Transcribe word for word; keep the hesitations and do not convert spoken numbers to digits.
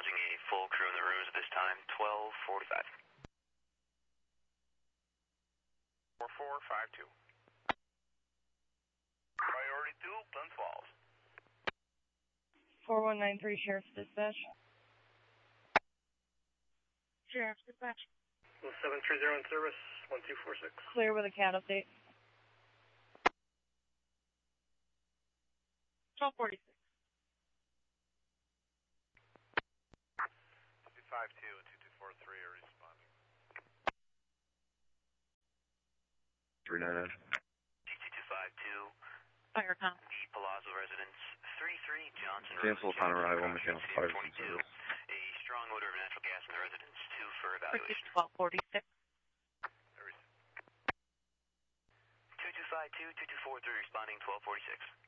acknowledging a full crew in the rooms at this time, twelve forty-five. four four five two. Priority two, Glens Falls. four one nine three, Sheriff's Dispatch. Sheriff's Dispatch. seven three zero in service, one two four six. Clear with a cat update. twelve forty-six. two five two and two two four three are responding. three nine nine. G two two five two. Fire com. The Palazzo residence, thirty-three Johnson Road. Cancel upon arrival, mechanical fire twenty-two. A strong odor of natural gas in the residence, two for evaluation. twelve forty-six. two two five two, two two four three responding, twelve forty-six.